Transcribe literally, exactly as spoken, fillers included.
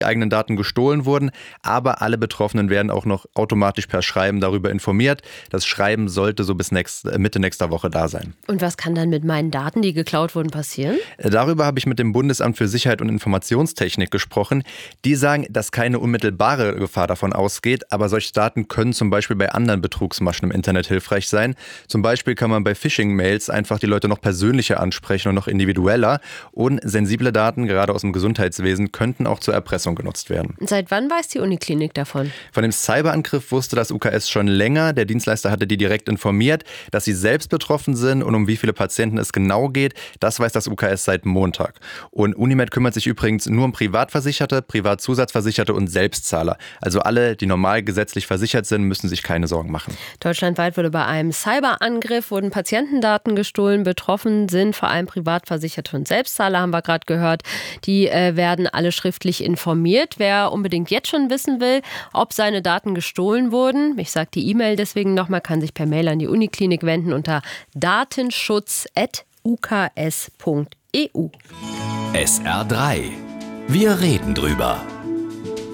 eigenen Daten gestohlen wurden, aber alle Betroffenen werden auch noch automatisch per Schreiben darüber informiert. Das Schreiben sollte so bis nächst, Mitte nächster Woche da sein. Und was kann dann mit meinen Daten, die geklaut wurden, passieren? Darüber habe ich mit dem Bundesamt für Sicherheit und Informationstechnik gesprochen. Die sagen, dass keine unmittelbare Gefahr davon ausgeht, aber solche Daten können zum Beispiel bei anderen Betrugsmaschen im Internet hilfreich sein. Zum Beispiel kann man bei Phishing-Mails einfach die Leute noch persönlicher ansprechen und noch individueller. Und sensible Daten, gerade aus dem Gesundheitswesen, könnten auch zur Erpressung genutzt werden. Seit wann weiß die Uniklinik davon? Von dem Cyberangriff wusste das U K S schon länger. Der Dienstleister hatte die direkt informiert, dass sie selbst betroffen sind und um wie viele Patienten es genau geht. Das weiß das U K S seit Montag. Und Unimed kümmert sich übrigens nur um Privatversicherte, Privatzusatzversicherte und Selbstzahler. Also alle, die normal gesetzlich versichert sind, müssen sich keine Sorgen machen. Deutschlandweit wurde bei einem Cyberangriff wurden Patientendaten gestohlen. Betroffen sind vor allem Privatversicherte und Selbstzahler, haben wir gerade gehört. Die äh, werden alle schriftlich informiert. Wer unbedingt jetzt schon wissen will, ob seine Daten gestohlen wurden, ich sage die E-Mail deswegen nochmal, kann sich per Mail an die Uniklinik wenden unter datenschutz at u k s punkt e u. S R drei. Wir reden drüber.